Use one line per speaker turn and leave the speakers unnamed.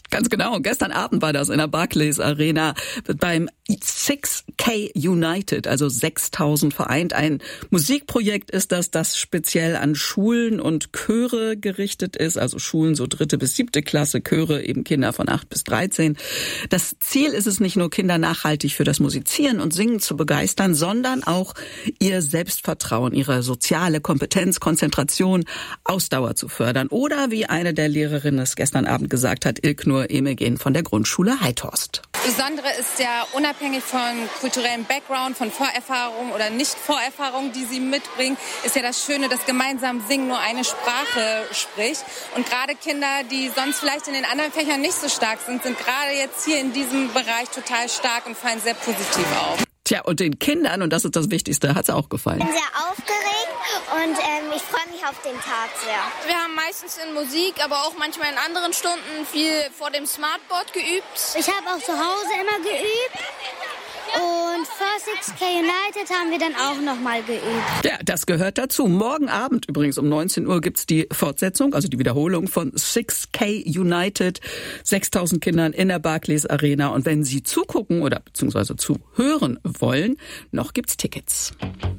Ganz genau. Gestern Abend war das in der Barclays Arena beim 6K United, also 6000 vereint. Ein Musikprojekt ist das speziell an Schulen und Chöre gerichtet ist. Also Schulen so 3. bis 7. Klasse, Chöre eben Kinder von 8 bis 13. Das Ziel ist es nicht nur, Kinder nachhaltig für das Musizieren und Singen zu begeistern, sondern auch ihr Selbstvertrauen, ihre soziale Kompetenz, Konzentration, Ausdauer zu fördern. Oder wie eine der Lehrerinnen es gestern Abend gesagt hat, Ilknur Emegen von der Grundschule Heidhorst.
Besondere ist ja unabhängig von kulturellem Background, von Vorerfahrung oder Nicht-Vorerfahrung, die sie mitbringen, ist ja das Schöne, dass gemeinsam Singen nur eine Sprache spricht. Und gerade Kinder, die sonst vielleicht in den anderen Fächern nicht so stark sind gerade jetzt hier in diesem Bereich total stark und fallen sehr positiv auf.
Tja, und den Kindern, und das ist das Wichtigste, hat es auch gefallen.
Ich bin sehr aufgeregt und ich freue mich auf den Tag sehr.
Wir haben meistens in Musik, aber auch manchmal in anderen Stunden viel vor dem Smartboard geübt.
Ich habe auch zu Hause immer geübt. Und für 6K United haben wir dann auch nochmal geübt.
Ja, das gehört dazu. Morgen Abend übrigens um 19 Uhr gibt's die Fortsetzung, also die Wiederholung von 6K United. 6000 Kindern in der Barclays Arena. Und wenn Sie zugucken oder beziehungsweise zuhören wollen, noch gibt's Tickets.